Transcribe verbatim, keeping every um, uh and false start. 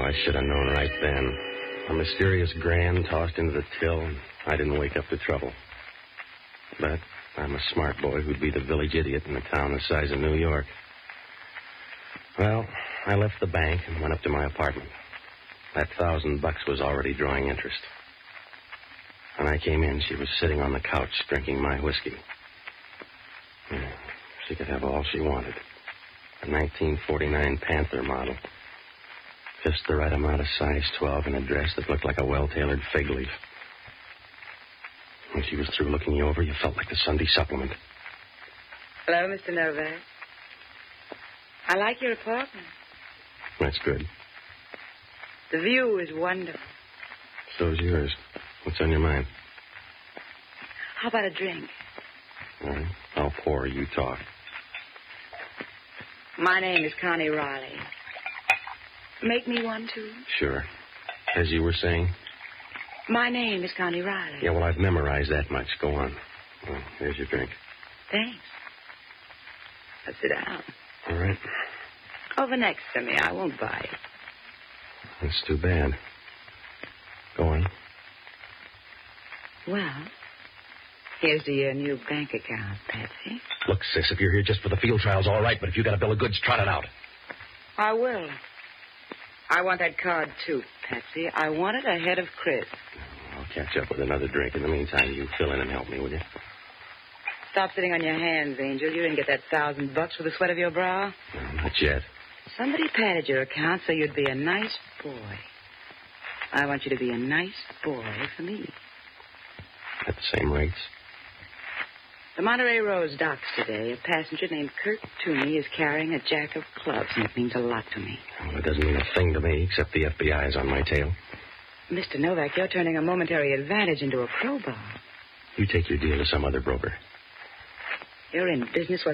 I should have known right then. A mysterious grand tossed into the till, and I didn't wake up to trouble. But I'm a smart boy who'd be the village idiot in a town the size of New York. Well, I left the bank and went up to my apartment. That thousand bucks was already drawing interest. When I came in, she was sitting on the couch drinking my whiskey. Yeah, she could have all she wanted. A nineteen forty-nine Panther model. Just the right amount of size twelve in a dress that looked like a well-tailored fig leaf. When she was through looking you over, you felt like the Sunday supplement. Hello, Mister Novak. I like your apartment. That's good. The view is wonderful. So's yours. What's on your mind? How about a drink? All right. I'll pour. You talk. My name is Connie Riley. Make me one, too? Sure. As you were saying? My name is Connie Riley. Yeah, well, I've memorized that much. Go on. Well, here's your drink. Thanks. Now sit down. All right. Over next to me. I won't bite. That's too bad. Go on. Well, here's to your new bank account, Patsy. Look, sis, if you're here just for the field trials, all right, but if you got a bill of goods, trot it out. I will. I want that card, too, Patsy. I want it ahead of Chris. I'll catch up with another drink. In the meantime, you fill in and help me, will you? Stop sitting on your hands, Angel. You didn't get that thousand bucks for the sweat of your brow. No, not yet. Somebody padded your account so you'd be a nice boy. I want you to be a nice boy for me. At the same rates? The Monterey Rose docks today. A passenger named Kurt Toomey is carrying a jack of clubs, and it means a lot to me. Well, it doesn't mean a thing to me, except the F B I is on my tail. Mister Novak, you're turning a momentary advantage into a crowbar. You take your deal to some other broker. You're in business with